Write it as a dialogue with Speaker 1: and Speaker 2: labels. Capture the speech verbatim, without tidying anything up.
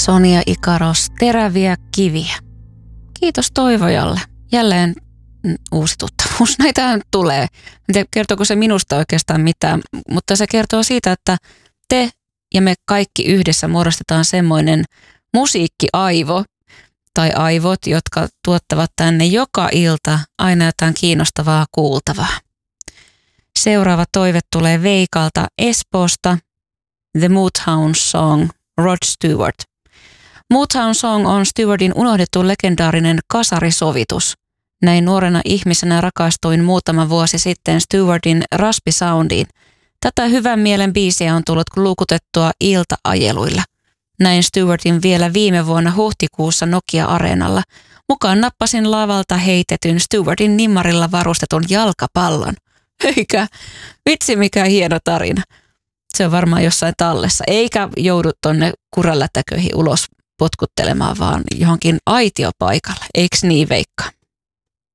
Speaker 1: Sonia Ikaros, Teräviä kiviä. Kiitos toivojalle. Jälleen uusi tuttavuus. Näitä tulee. En tiedä, kertooko se minusta oikeastaan mitään, mutta se kertoo siitä, että te ja me kaikki yhdessä muodostetaan semmoinen musiikkiaivo tai aivot, jotka tuottavat tänne joka ilta aina jotain kiinnostavaa kuultavaa. Seuraava toive tulee Veikalta Espoosta. The Motown Song, Rod Stewart. Motown Song on Stewardin unohdettu legendaarinen kasarisovitus. Näin nuorena ihmisenä rakastuin muutama vuosi sitten Stewardin raspisoundiin. Tätä hyvän mielen biisiä on tullut luukutettua ilta-ajeluilla. Näin Stewardin vielä viime vuonna huhtikuussa Nokia-areenalla. Mukaan nappasin lavalta heitetyn Stewardin nimmarilla varustetun jalkapallon. Eikä, vitsi mikä hieno tarina. Se on varmaan jossain tallessa. Eikä joudu tonne kurallätäköihin ulos potkuttelemaan, vaan johonkin aitiopaikalle. Eiks niin, Veikka?